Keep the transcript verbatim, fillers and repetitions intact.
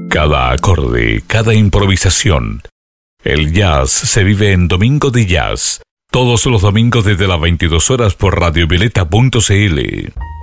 Cada acorde, cada improvisación. El jazz se vive en Domingo de Jazz. Todos los domingos desde las veintidós horas por radio violeta punto c l.